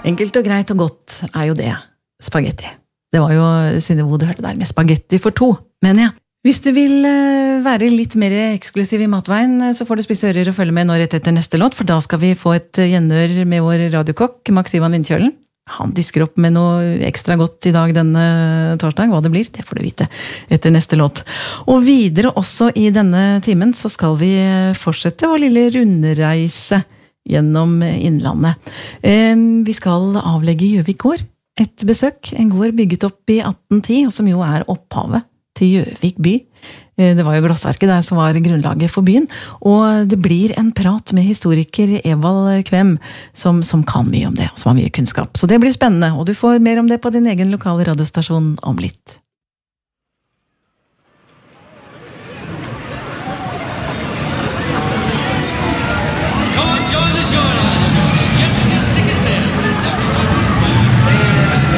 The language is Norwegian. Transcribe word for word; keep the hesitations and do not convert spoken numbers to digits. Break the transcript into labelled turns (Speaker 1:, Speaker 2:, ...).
Speaker 1: Enkelt og greit og godt er jo det. Spaghetti. Det var jo Synnøve du hørte der med spaghetti for to, mener jeg. Hvis du vil være litt mer eksklusiv i matveien, så får du spisse ører og følge med nå rett etter neste låt, for da skal vi få et gjenhør med vår radiokokk, Max Ivan Vindkjølen. Han disker opp med noe ekstra godt i dag denne torsdag. Hva det blir, det får du vite etter neste låt. Og videre også i denne timen så skal vi fortsette vår lille rundreise gjennom Innlandet. Vi skal avlegge Gjøvik gård et besøk. En gård bygget opp i atten ti, og som jo er opphavet til Gjøvik by. Det var jo glassverket der som var grunnlaget for byen, og det blir en prat med historiker Evald Kvem, som, som kan mye om det, og som har mye kunnskap. Så det blir spennende, og du får mer om det på din egen lokale radiostasjon om litt.